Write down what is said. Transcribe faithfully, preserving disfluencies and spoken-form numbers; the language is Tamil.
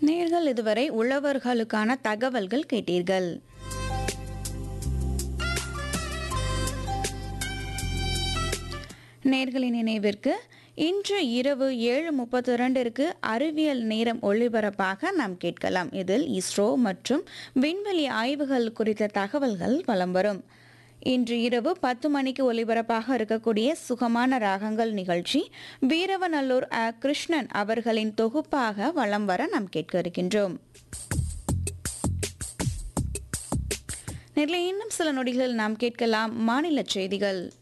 நேர்கள் இதுவரை உழவர்களுக்கான தகவல்கள் கேட்டீர்கள். நேர்களின் நினைவிற்கு இன்று இரவு ஏழு முப்பத்தி இரண்டிற்கு அறிவியல் நேரம் ஒளிபரப்பாக நாம் கேட்கலாம். இதில் இஸ்ரோ மற்றும் விண்வெளி ஆய்வுகள் குறித்த தகவல்கள் வலம் வரும். இன்று இரவு பத்து மணிக்கு ஒலிபரப்பாக இருக்கக்கூடிய சுகமான ராகங்கள் நிகழ்ச்சி வீரவநல்லூர் அ கிருஷ்ணன் அவர்களின் தொகுப்பாக வலம் வர நாம் கேட்க இருக்கின்றோம். நேரில் இன்னும் சில நொடிகளில் நாம் கேட்கலாம் மாநில செய்திகள்.